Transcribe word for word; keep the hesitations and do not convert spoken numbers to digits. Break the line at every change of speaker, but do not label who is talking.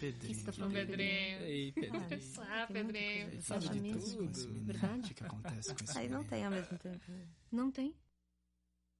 Pedrinho.
Você tá falando
Pedrinho.
Ei, Pedrinho.
Ah, Pedrinho.
Ele sabe de
mesmo.
tudo. Esse menino.
Verdade?
O que acontece com esse
Aí não
menino?
tem ao mesmo tempo.
Não tem.